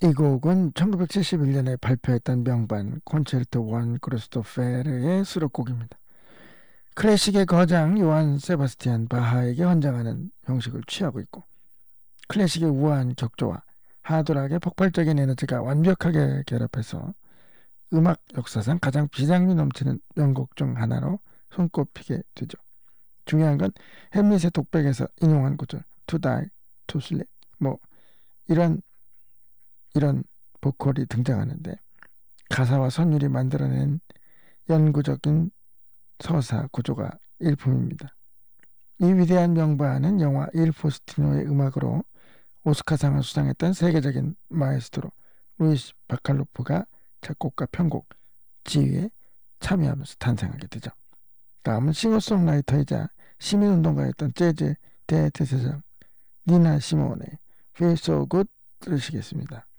이 곡은 1971년에 발표했던 명반 콘체르토 1 크리스토페르의 수록곡입니다. 클래식의 거장 요한 세바스티안 바하에게 헌정하는 형식을 취하고 있고, 클래식의 우아한 격조와 하드락의 폭발적인 에너지가 완벽하게 결합해서 음악 역사상 가장 비장미 넘치는 명곡 중 하나로 손꼽히게 되죠. 중요한 건 햄릿의 독백에서 인용한 구절 To die, to sleep 뭐 이런 보컬이 등장하는데, 가사와 선율이 만들어낸 연구적인 서사 구조가 일품입니다. 이 위대한 명반은 영화 일 포스티노의 음악으로 오스카상을 수상했던 세계적인 마에스트로 루이스 바칼로프가 작곡과 편곡, 지휘에 참여하면서 탄생하게 되죠. 다음은 싱어송라이터이자 시민운동가였던 재즈 대대세장 니나 시모네의 Feel So Good 들으시겠습니다.